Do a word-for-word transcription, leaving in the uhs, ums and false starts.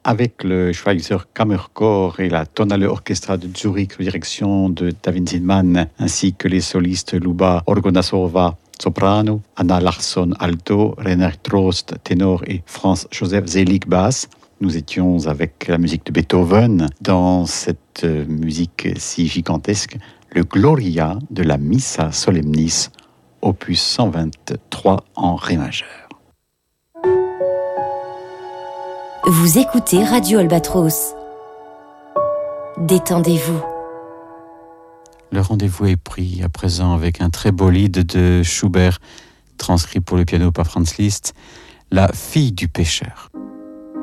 avec le Schweizer Kammerchor et la Tonale Orchestra de Zurich sous direction de David Zinman, ainsi que les solistes Luba Orgonasova, soprano, Anna Larsson, alto, Rainer Trost, ténor et Franz-Joseph Selig, basse. Nous étions avec la musique de Beethoven dans cette musique si gigantesque, le Gloria de la Missa Solemnis, opus cent vingt-trois en Ré majeur. Vous écoutez Radio Albatros. Détendez-vous. Le rendez-vous est pris à présent avec un très beau lied de Schubert, transcrit pour le piano par Franz Liszt, La fille du pêcheur.